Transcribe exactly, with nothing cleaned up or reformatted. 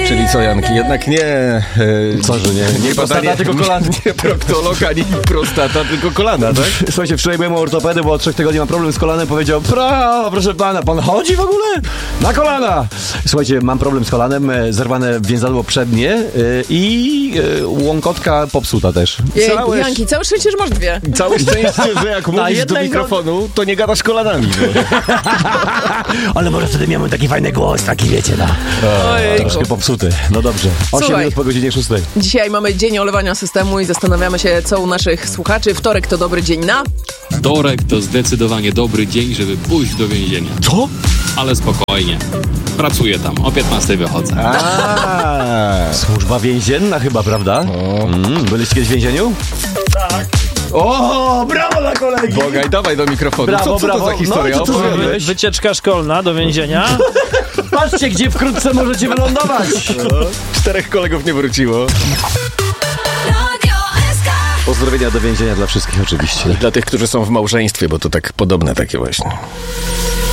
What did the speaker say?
Czyli co, Janki, jednak nie... E, co, że nie? Nie prostata, tylko kolana. Nie proktolog, ani prostata, tylko kolana, tak? Słuchajcie, wczoraj byłem u ortopedy, bo od trzech tygodni mam problem z kolanem. Powiedział, pra, proszę pana, pan chodzi w ogóle? Na kolana! Słuchajcie, mam problem z kolanem, zerwane więzadło przednie yy, i yy, łąkotka popsuta też. Jej, Całe- Janki, całe szczęście, że masz dwie. Całe szczęście, że jak mówisz do jednej mikrofonu, to nie gadasz kolanami. No. Ale może wtedy miałem taki fajny głos, taki wiecie, no. Ojejku. Troszkę popsuty. No dobrze. osiem Słuchaj. minut po godzinie szóstej. Dzisiaj mamy dzień olewania systemu i zastanawiamy się, co u naszych słuchaczy. Wtorek to dobry dzień na... Wtorek to zdecydowanie dobry dzień, żeby pójść do więzienia. Co? Ale spokojnie. Pracuję tam, o piętnastej wychodzę. A, służba więzienna chyba, prawda? Mm, byliście kiedyś w więzieniu? Tak. O, brawo dla kolegi! Bogaj, dawaj do mikrofonu. Brawo, co, co brawo. to za historia? No i co tu Opowiadaj. zrobiłeś? Wycieczka szkolna do więzienia. Patrzcie, gdzie wkrótce możecie wylądować. Czterech kolegów nie wróciło. Pozdrowienia do więzienia dla wszystkich oczywiście. Dla tych, którzy są w małżeństwie, bo to tak podobne takie właśnie.